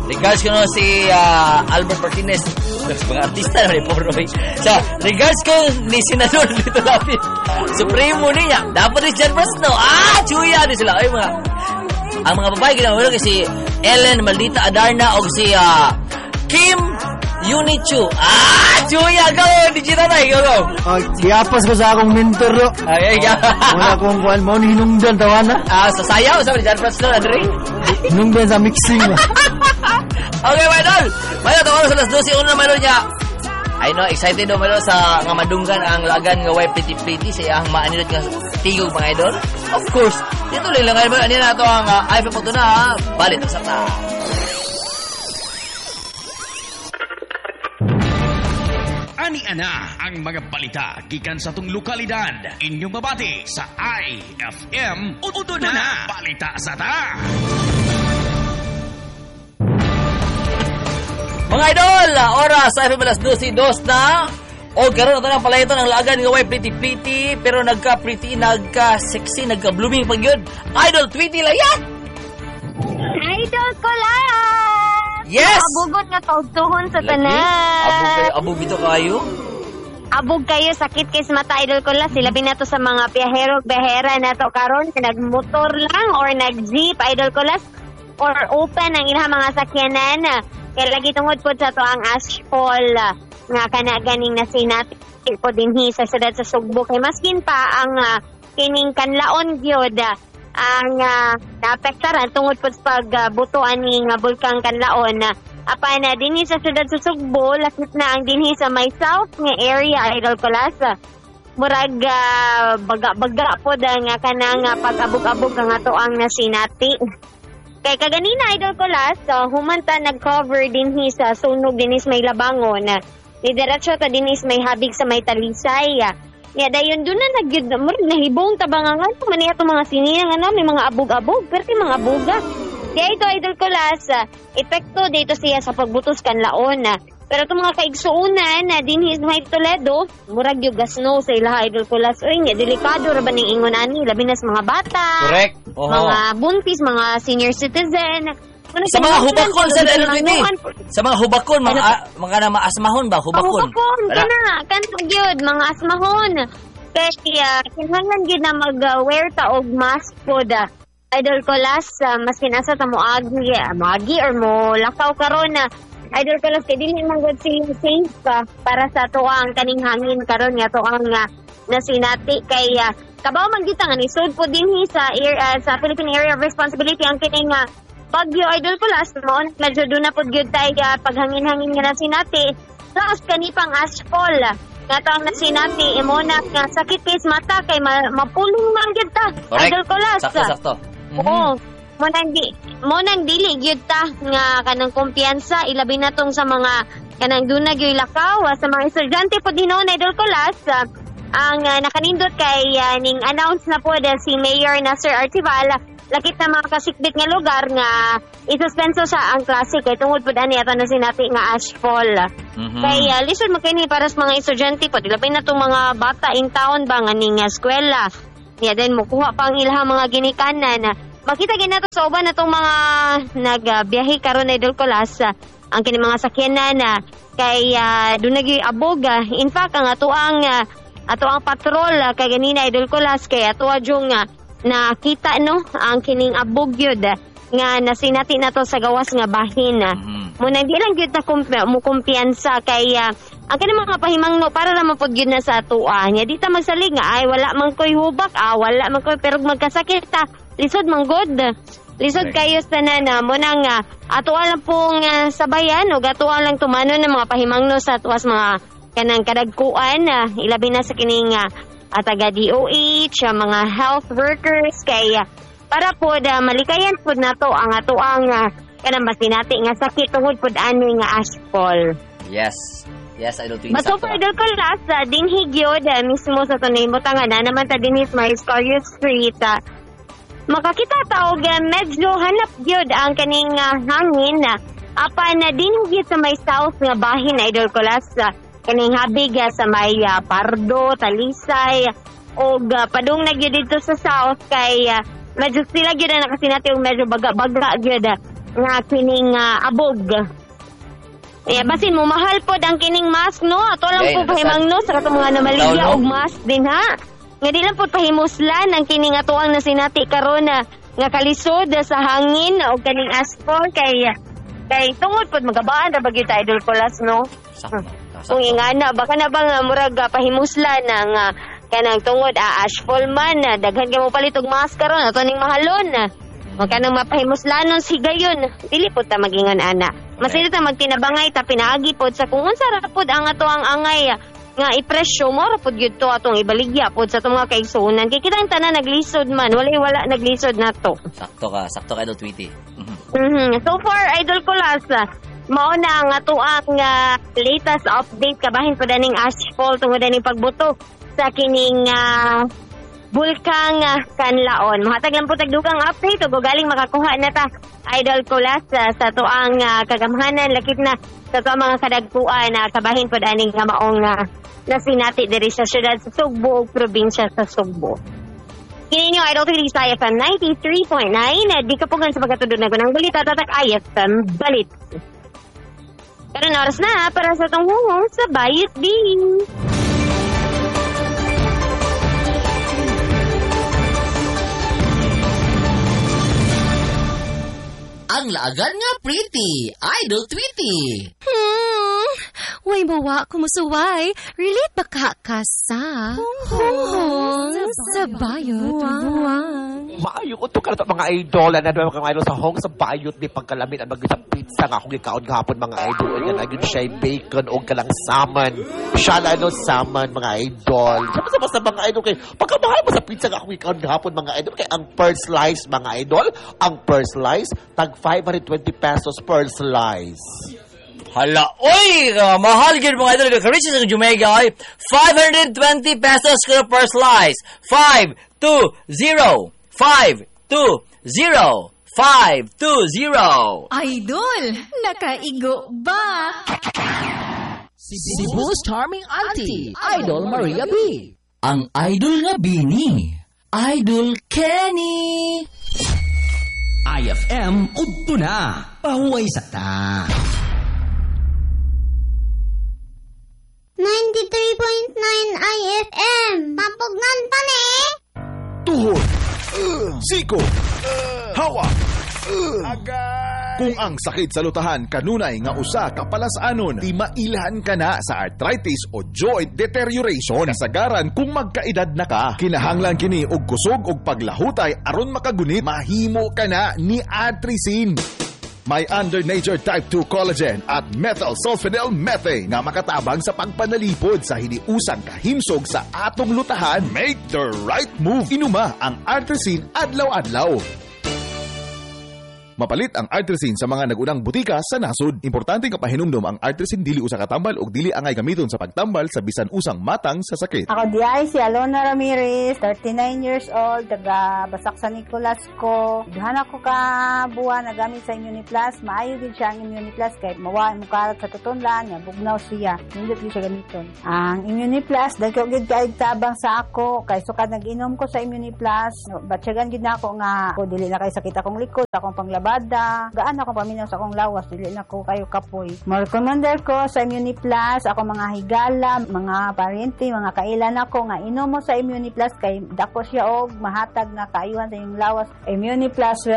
Regards ko no si Albert Martinez. Mga artista na po, Roy. So, regards ko ni Senador Lito Lapid. Supremo niya. Dapat ni John Brasno. Chuya din sila. Ay, ang mga babae ginamalo kasi Ellen Maldita Adarna o si Kim Yunichu. Chuya ka. Digital na. Go. Siyapas ko sa akong mentor, ro. Ay, wala akong kuhan mo ni hinungdan, tawan na. Sa sayaw, sabi ni John Brasno, Andre. Hinungdan sa mixing. Okay, my idol. May tawag sa alas 12 una mayroon niya. I know, excited daw mayroon sa nga madunggan ang lagan nga way pretty sa ang maanilot nga tigog, mga idol. Of course, dito lang ngayon ba ani na to ang iPhone po na balit sa ta. Ani ana ang mga balita gikan sa tung lokalidad. Inyong mabati sa IFM Uto na balita sa ta. Mga idol, oras sa FM alas 12 na. O karon na lang pala ito ng lagan nga way pretty pero nagka-pretty, nagka-sexy, nagka-blooming pag yun. Idol Tweety Layat! Idol ko lang! Yes! Abugot nga taugtuhon sa tanan. Abog ito kayo? Abog kayo, sakit kay mata, idol ko lang. Sila binato sa mga biyahera na to karon, nagmotor lang or nag-jeep, idol ko lang. Or open ang ilang mga sakyanan. Kaya lagi tungod po sa to ang asphalt nga kana ganing na sinati po dinhi sa siyudad sa Sugbo. Kay maskin pa ang kining kanlaon gyud ang naapektaran tungod po sa pagbutuan ni nga bulkang kanlaon. Apa na dinhi sa siyudad sa Sugbo, lakit na ang dinhi sa may south nga area, idol ko las. Murag baga-baga po nga kanang pag-abog-abog nga to ang nasinati. Kay kaganina, idol ko last, humanta nag-cover dinhi sa sunog dinis may labangon. Diretso ta dinis may habig sa may talisay. Nga dayon doon na nahibong tabangangan man niya itong mga sininang may mga abog-abog, pero mga abuga. Kaya ito, idol ko last, epekto dito siya sa pagbutos kanlaon. Pero itong mga kaigsuunan na dinhi may Toledo, murag yung gasno sa ilaha, idol ko last. Uy, delikado ra ba ng ingon ani, labi na sa mga bata. Correct. Mga buntis, mga senior citizen. Sa mga hubakon sa LLPD. Sa mga hubakon, mga maasmahon ba? Hubakon. Hubakon, kanang gyud mga asmahon. Kaya kinahanglan gyud na mag-wear ta og mask pod. Idol ko last, maskin asa ta mo agi or mo lakaw karon na. Idol ko last, kay dili man gud safe para sa tuang kaning hangin karon nga tuang nasinati kay kabaw man kita nga nisud po dinhi sa Philippine Area of Responsibility ang kining bagyo, idol ko last mo medyo doon na po gyud tay paghangin-hangin nga nasinati laos kanipang asphalt nga tawag nasinati imo na nga sakit kay mata kay mapulong man gyud ta. Idol ko last sakto. Oo. Mo nang dili gyud ta nga kanang kumpiyansa ilabi na tong sa mga kanang dunag yung lakaw sa mga estudyante po dinon, idol ko last ang nakanindot kay ning announce na po si Mayor Nasser Artival lakit na mga kasikbit nga lugar nga isuspenso sa ang klase kay tungod po ani ato na sinati nga asphalt. Kay lisod man kini para sa mga estudyante po ilabi na tong mga bata in town ba nga ning eskwela. Niya din mo kuha pa ang ilang mga ginikanan. Makita gina to sa uban na itong mga nagbiyahe karon na idol ko las ang kini mga sakyanan kay doon nag-abog. In fact, ang ato ang patrol kay ganina idol ko las kay ato adjong nakita no ang kining abog yun nga nasinati na to sa gawas nga bahin. Muna hindi lang yun na mo kumpiyansa kay ang kini mga pahimangno para naman po yun na sa atua. Nya di ta magsalig nga ay wala man ko'y hubak, wala man ko'y pero magkasakit lisod man god. Lisod kayo sa nana mo nang atuwa lang pong sabayan o atuwa lang tumano ng mga pahimangno sa tuwas mga kanang kadagkuan ilabi na sa kining taga DOH, mga health workers kay para po malikayan po na to ang atuang kanang masinati nga sakit tungod po ani nga asphalt. Yes, I don't think so. But idol ko last dinhi gyud mismo sa tunay mo tanga na naman ta dinhi sa Scario Street. Makakita taog medyo hanap gyud ang kaning hangin apa na dinhi sa may south nga bahin idol ko last kaning habig sa may Pardo, Talisay o padung na gyud dito sa south kay medyo sila gyud na nakasinati og medyo baga-baga gyud. nga kining abog. Basin mo mahal pod ang kining mask no. Ato lang po pahimang no sa katong mga namaligya og mask din ha. Nga di lang po pahimuslan ang kining atoang nasinati karon nga kalisod sa hangin o kaning asphalt kay tungod pod magabaan ra bagyo ta Idol Colas no. Kung ingana baka na bang murag pahimuslan ng kanang tungod asphalt man daghan kay mo palit og mask karon ato ning mahalon. Magkanang mapahimuslanon sigayon dili pod ta magingon ana. Masinit ta magtinabangay ta pinaagi pod sa kung unsa ra pod ang ato ang angay nga ipresyo mo ra pod gyud to atong ibaligya pod sa itong mga kaigsuonan kay kitang tanan naglisod man wala naglisod nato. Sakto ka Idol Tweety. So far Idol Colas mao na ang ato ang latest update kabahin pa daning asphalt tungod daning pagbuto sa kining Bulkang Kanlaon. Mahatag lang po tagdugang update o galing makakuha na ta Idol Colas sa tuang kagamhanan lakip na sa tuang mga kadagpuan na kabahin po daning nga maong nasinati diri sa syudad sa Sugbo o probinsya sa Sugbo. Kini niyo Idol Tweety sa IFM 93.9 di kapugan sa pagkatudod na gunang balita tatak IFM Balit. Karon oras na para sa itong hungong sa Bayit Bing. Ang laagan nga pretty, Idol Tweety. Way mawa kumusuway. Relate ba ka sa hong sa bayot buwang? Maayo ko to kanto mga idol na naman mga idol sa hong sa bayot ni pagkalamit ang sa pizza nga akong ikaon gahapon mga idol. Yan agad siya bacon o kalang salmon. Siya lalo salmon mga idol. Sama sa mga idol kay pagkamahal mo sa pizza nga akong ikaon gahapon mga idol kay ang per slice mga idol. Ang per slice tag 520 pesos per slice. Hala, oy! Mahal gyud mga idol. Ka-reach sa Jamaica ay 520 pesos per slice. 520. 520. 520. Idol, nakaigo ba? Cebu's charming auntie, Idol Maria B. Ang idol nga bini, Idol Kenny. IFM udto na. Pahuway sa ta. 93.9 IFM. Pampugnan pa ni. Tuhod. Siko. Hawa. Kung ang sakit sa lutahan kanunay nga usa ka palasanon, di mailhan ka na sa arthritis o joint deterioration. Kasagaran kung magkaedad na ka, kinahanglan kini og kusog og paglahutay aron makagunit, mahimo ka na ni Atricin. May under nature type 2 collagen at methyl sulfonyl methane nga makatabang sa pagpanalipod sa hiniusang kahimsog sa atong lutahan. Make the right move. Inuma ang Artricin adlaw-adlaw. Mapalit ang Artricin sa mga nagunang butika sa nasod. Importante nga pahinumdom ang Artricin dili usa ka tambal ug dili angay gamiton sa pagtambal sa bisan usang matang sa sakit. Ako di ay si Alona Ramirez, 39 years old, taga Basak San Nicolas ko. Duhan ako ka buwan nagamit sa Immuniplus. Maayo din siya ang Immuniplus kahit mawa mukarat sa tutunlan, nga bugnaw siya. Hindi din siya gamiton. Ang Immuniplus dagko gid kay tabang sa ako kay sukad nag-inom ko sa Immuniplus. Batyagan gid nako nga ko dili na kay sakit akong likod, akong panglabada. Gaan ako paminaw sa akong lawas, dili na ko kayo kapoy. Ma-recommender ko sa Immuniplus, ako mga higala, mga paryente, mga kailan ako nga inom mo sa Immuniplus kay dako siya og mahatag na kaayuhan sa iyong lawas. Immuniplus